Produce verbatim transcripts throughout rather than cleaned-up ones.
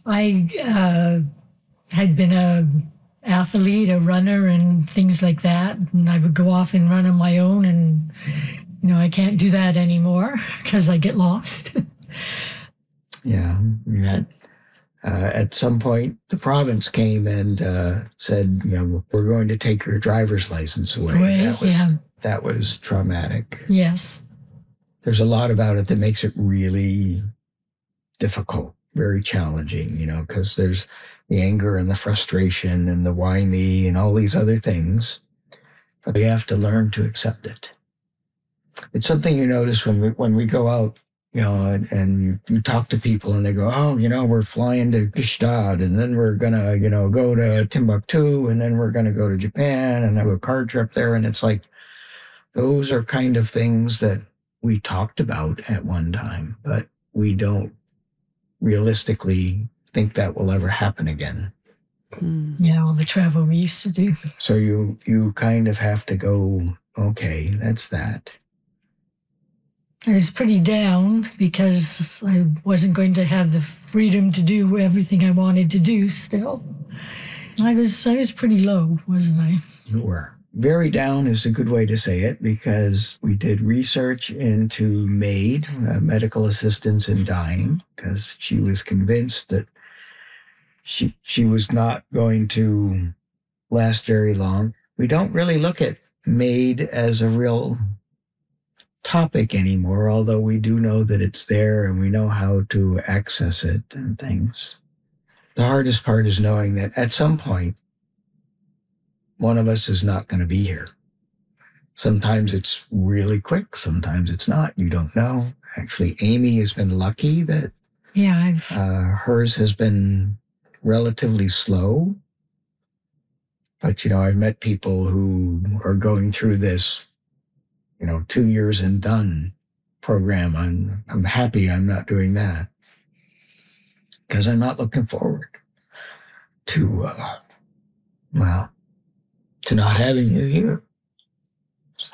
I uh, had been a athlete, a runner, and things like that. And I would go off and run on my own. And, you know, I can't do that anymore because I get lost. Yeah. We had, uh, at some point, the province came and uh, said, you know, we're going to take your driver's license away. Away, that was, yeah. That was traumatic. Yes. There's a lot about it that makes it really difficult, very challenging, you know, because there's the anger and the frustration and the why me and all these other things. But we have to learn to accept it. It's something you notice when we, when we go out, you know, and, and you, you talk to people and they go, oh, you know, we're flying to Gstaad and then we're going to, you know, go to Timbuktu and then we're going to go to Japan and have a car trip there. And it's like, those are kind of things that we talked about at one time, but we don't realistically think that will ever happen again. Mm. Yeah, all the travel we used to do. So you you kind of have to go, okay, that's that. I was pretty down because I wasn't going to have the freedom to do everything I wanted to do still. I was I was pretty low, wasn't I? You were. Very down is a good way to say it, because we did research into MAID, uh, medical assistance in dying, because she was convinced that she she was not going to last very long. We don't really look at MAID as a real topic anymore, although we do know that it's there and we know how to access it and things. The hardest part is knowing that at some point, one of us is not going to be here. Sometimes it's really quick. Sometimes it's not. You don't know. Actually, Amy has been lucky that yeah, I've... Uh, hers has been relatively slow. But, you know, I've met people who are going through this, you know, two years and done program. I'm, I'm happy I'm not doing that because I'm not looking forward to, uh, well, to not having you here. So,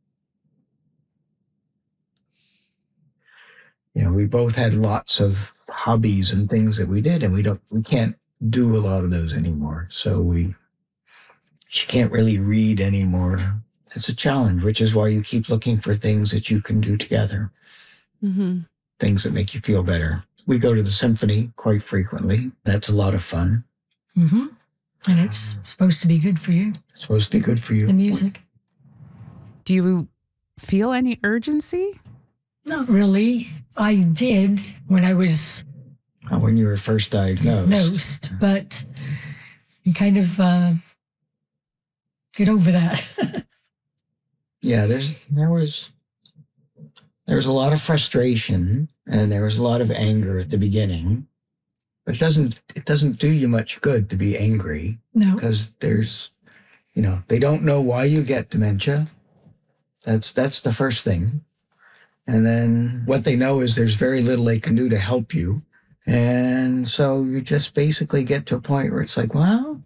you know, we both had lots of hobbies and things that we did, and we don't, we can't do a lot of those anymore. So we, she can't really read anymore. It's a challenge, which is why you keep looking for things that you can do together. Mm-hmm. Things that make you feel better. We go to the symphony quite frequently. That's a lot of fun. Mm-hmm. And it's supposed to be good for you. It's supposed to be good for you. The music. Do you feel any urgency? Not really. I did when I was... Oh, when you were first diagnosed. Diagnosed, but you kind of uh, get over that. Yeah, there's there was there was a lot of frustration and there was a lot of anger at the beginning. But it doesn't it doesn't do you much good to be angry. No. Because there's, you know, they don't know why you get dementia. That's that's the first thing. And then what they know is there's very little they can do to help you. And so you just basically get to a point where it's like, well,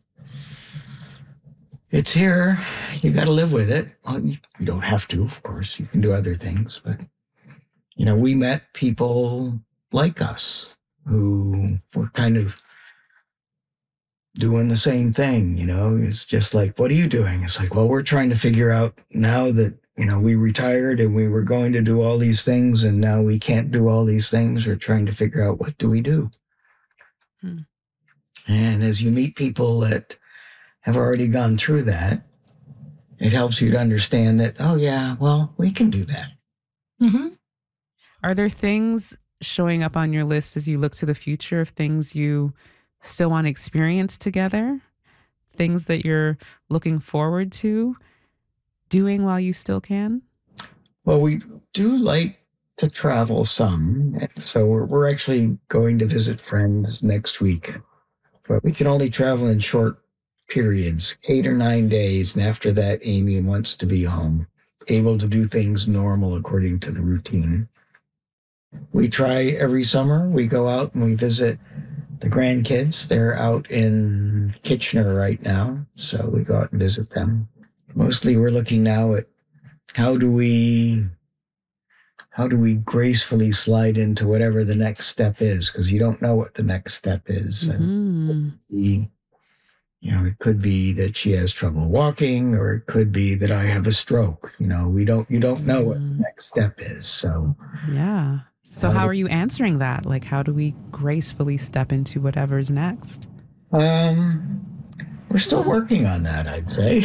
it's here. You got to live with it. Well, you don't have to, of course. You can do other things. But, you know, we met people like us who were kind of doing the same thing, you know. It's just like, what are you doing? It's like, well, we're trying to figure out now that, you know, we retired and we were going to do all these things and now we can't do all these things. We're trying to figure out, what do we do? Hmm. And as you meet people that have already gone through that, it helps you to understand that, oh yeah, well, we can do that. Mm-hmm. Are there things showing up on your list as you look to the future of things you still want to experience together? Things that you're looking forward to doing while you still can? Well, we do like to travel some. So we're, we're actually going to visit friends next week. But we can only travel in short periods, eight or nine days. And after that, Amy wants to be home, able to do things normal according to the routine. We try every summer. We go out and we visit the grandkids. They're out in Kitchener right now. So we go out and visit them. Mostly we're looking now at how do we how do we gracefully slide into whatever the next step is? Because you don't know what the next step is. Mm-hmm. And the, you know, it could be that she has trouble walking, or it could be that I have a stroke. You know, we don't, you don't know what the next step is. So, yeah. So how are you answering that? Like, how do we gracefully step into whatever's next? Um, we're still working on that, I'd say.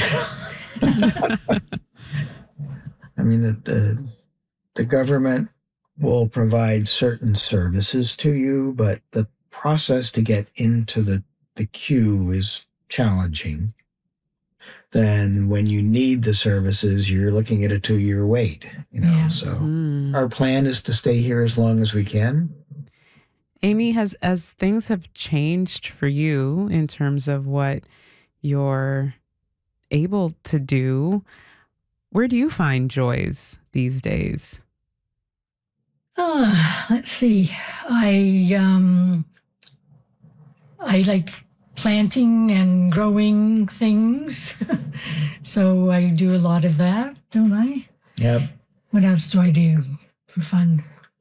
I mean, the, the the government will provide certain services to you, but the process to get into the, the queue is challenging. Then when you need the services, you're looking at a two-year wait, you know. Yeah. So Mm. our plan is to stay here as long as we can. Amy, has as things have changed for you in terms of what you're able to do, where do you find joys these days? Uh, let's see. I um, I like planting and growing things, so I do a lot of that, don't I? Yep. What else do I do for fun?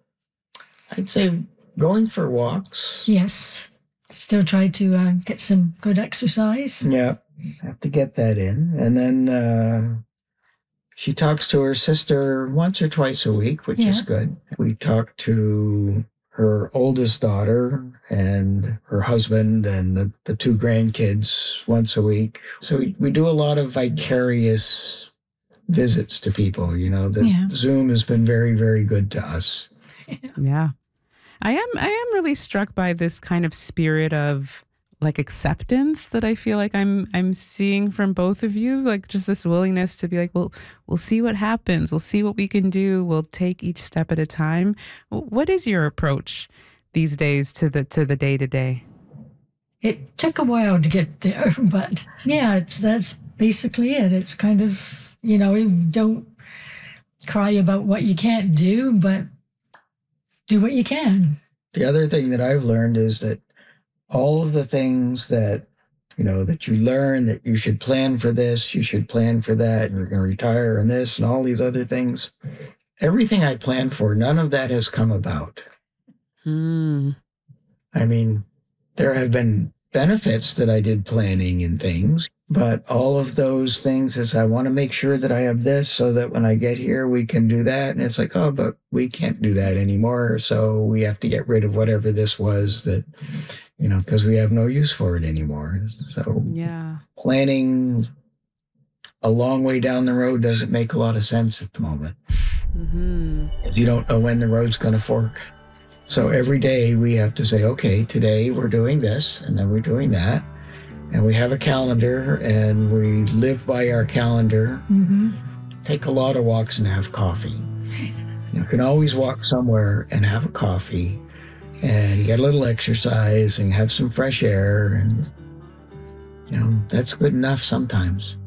I'd say going for walks. Yes, still try to uh, get some good exercise. Yeah, have to get that in. And then uh, she talks to her sister once or twice a week, which is Yeah. good. We talk to her oldest daughter and her husband and the, the two grandkids once a week. So we, we do a lot of vicarious visits to people. You know, the Yeah. Zoom has been very, very good to us. Yeah. I am I am really struck by this kind of spirit of like acceptance that I feel like I'm I'm seeing from both of you, like just this willingness to be like, well, we'll see what happens. We'll see what we can do. We'll take each step at a time. What is your approach these days to the to the day to day? It took a while to get there, but yeah, it's, that's basically it. It's kind of, you know, you don't cry about what you can't do, but do what you can. The other thing that I've learned is that all of the things that, you know, that you learn, that you should plan for this, you should plan for that, and you're going to retire and this and all these other things, everything I planned for, none of that has come about. Hmm. I mean, there have been benefits that I did planning and things, but all of those things is I want to make sure that I have this so that when I get here, we can do that. And it's like, oh, but we can't do that anymore. So we have to get rid of whatever this was that, you know, because we have no use for it anymore. So Yeah. planning a long way down the road doesn't make a lot of sense at the moment. Mm-hmm. You don't know when the road's going to fork. So every day we have to say, okay, today we're doing this, and then we're doing that. And we have a calendar, and we live by our calendar. Mm-hmm. Take a lot of walks and have coffee. You can always walk somewhere and have a coffee and get a little exercise and have some fresh air. And, you know, that's good enough sometimes.